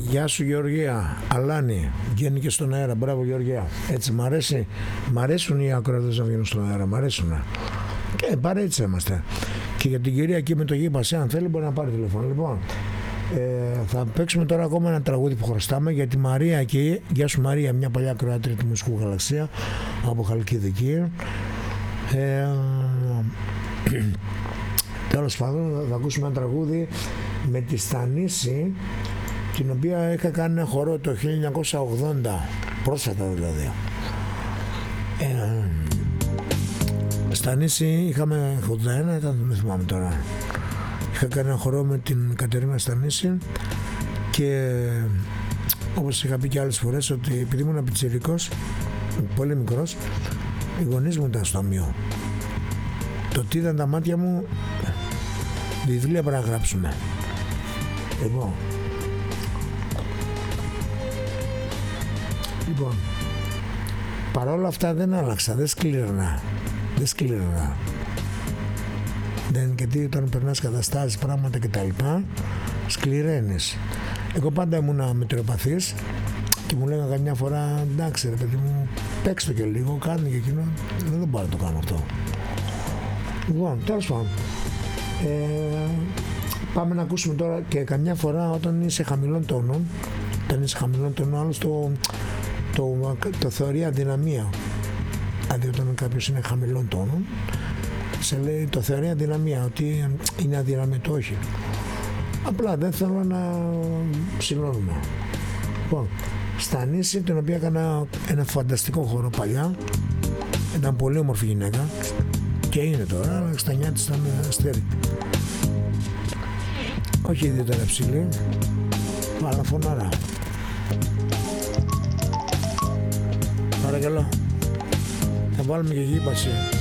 Γεια σου Γεωργία, Αλάνη, βγαίνει και στον αέρα, μπράβο Γεωργία. Έτσι μ' αρέσουν οι ακροατές να βγαίνουν στον αέρα, μ' αρέσουν. Και παρέτσι είμαστε. Και για την κυρία εκεί με το γήπασε, αν θέλει μπορεί να πάρει τηλέφωνο. Λοιπόν, θα παίξουμε τώρα ακόμα ένα τραγούδι που χρωστάμε για τη Μαρία εκεί. Γεια σου Μαρία, μια παλιά ακροάτρια του Μουσικού Γαλαξία από Χαλκιδική. Τέλος πάντων θα ακούσουμε ένα τραγούδι με τη Στανίση, την οποία είχα κάνει ένα χορό το 1980, πρόσφατα δηλαδή. Στανίση είχαμε 81, δεν θυμάμαι τώρα. Είχα κάνει ένα χορό με την Κατερίνα Στανίση και όπως είχα πει και άλλες φορές ότι επειδή ήμουν πιτσιρικός, πολύ μικρός, οι γονείς μου ήταν στο αμείο. Το τι ήταν τα μάτια μου, βιβλία πρέπει να γράψουμε. Λοιπόν, παρόλα αυτά δεν άλλαξα, δεν σκλήρωνα. Γιατί όταν περνάς καταστάσεις, πράγματα κτλ, σκληραίνεις. Εγώ πάντα ήμουνα μετριοπαθής και μου λέγανε καμιά φορά, εντάξει ρε παιδί μου, παίξτε το και λίγο, κάνε και εκείνο. Δεν μπορώ να το κάνω αυτό. Λοιπόν, τέλος πάντων, πάμε να ακούσουμε τώρα και καμιά φορά όταν είσαι χαμηλών τόνων, άλλος το θεωρεί αδυναμία. Δηλαδή όταν κάποιος είναι χαμηλών τόνων, σε λέει το θεωρεί αδυναμία, ότι είναι αδυναμητό, όχι. Απλά δεν θέλω να ψηλώνουμε. Λοιπόν, Στανίση, την οποία έκανα ένα φανταστικό χώρο παλιά, ήταν πολύ όμορφη γυναίκα και είναι τώρα, αλλά στα νιά της ήταν αστέρι. Όχι ιδιαίτερα ψηλή, αλλά φωναρά. Παρακαλώ, θα βάλουμε και γήπαση.